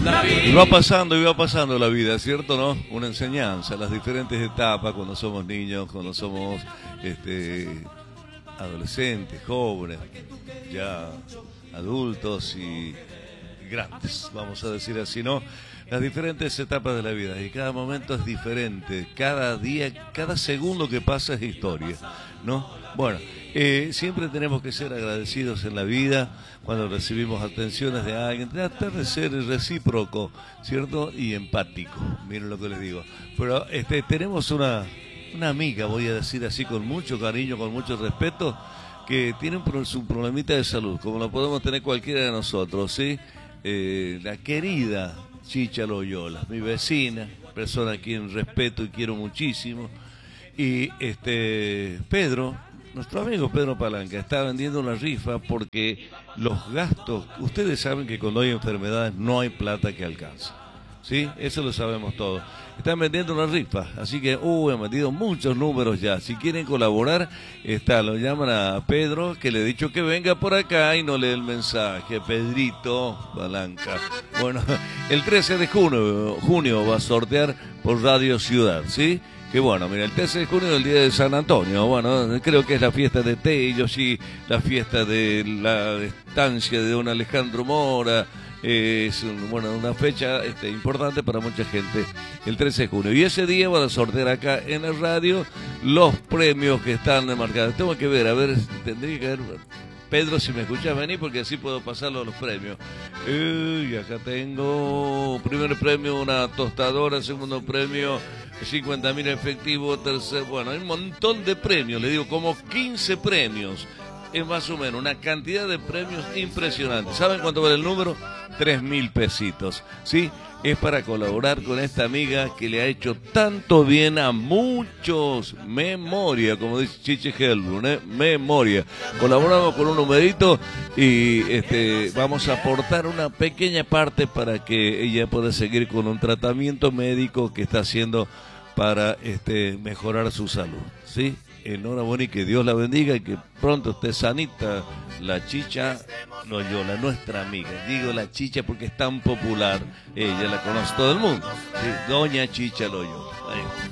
Y va pasando la vida, ¿cierto, no? Una enseñanza, las diferentes etapas cuando somos niños, cuando somos adolescentes, jóvenes, ya adultos y grandes, vamos a decir así, ¿no? Las diferentes etapas de la vida y cada momento es diferente, cada día, cada segundo que pasa es historia, ¿no? Bueno, siempre tenemos que ser agradecidos en la vida cuando recibimos atenciones de alguien, tratar de ser recíproco, ¿cierto? Y empático, miren lo que les digo. Pero tenemos una amiga, voy a decir así, con mucho cariño, con mucho respeto, que tiene su problemita de salud, como lo podemos tener cualquiera de nosotros, ¿sí? La querida Chicha Loyola, mi vecina, persona a quien respeto y quiero muchísimo, y Pedro, nuestro amigo Pedro Palanca, está vendiendo una rifa porque los gastos, ustedes saben que cuando hay enfermedades no hay plata que alcance, ¿sí? Eso lo sabemos todos. Están vendiendo una rifa, así que han vendido muchos números ya. Si quieren colaborar, lo llaman a Pedro, que le he dicho que venga por acá y no lee el mensaje. Pedrito Palanca. Bueno, el 13 de junio va a sortear por Radio Ciudad, ¿sí? Que bueno, mira, el 13 de junio es el día de San Antonio. Bueno, creo que es la fiesta de Tello, sí, la fiesta de la estancia de don Alejandro Mora. Es una fecha importante para mucha gente, el 13 de junio. Y ese día van a sortear acá en la radio los premios que están marcados. Tengo que ver, tendría que ver, Pedro, si me escuchas, vení porque así puedo pasarlo a los premios. Y acá tengo, primer premio, una tostadora, segundo premio, 50.000 efectivos, tercer, bueno, hay un montón de premios, le digo, como 15 premios. Es más o menos una cantidad de premios impresionante. ¿Saben cuánto vale el número? 3.000 pesitos, ¿sí? Es para colaborar con esta amiga que le ha hecho tanto bien a muchos. Memoria, como dice Chiche Helbrun, memoria. Colaboramos con un numerito y vamos a aportar una pequeña parte para que ella pueda seguir con un tratamiento médico que está haciendo para mejorar su salud, ¿sí? Enhorabuena y que Dios la bendiga y que pronto esté sanita la Chicha Loyola, nuestra amiga. Digo la Chicha porque es tan popular, ella la conoce todo el mundo, ¿sí? Doña Chicha Loyola. Ahí.